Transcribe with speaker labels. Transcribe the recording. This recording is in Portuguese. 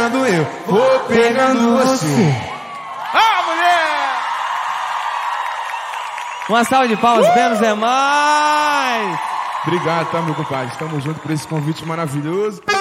Speaker 1: eu vou pegando você.
Speaker 2: Ah, mulher!
Speaker 3: Uma salva de palmas, menos é mais.
Speaker 1: Obrigado, tá, meu compadre? Estamos juntos por esse convite maravilhoso.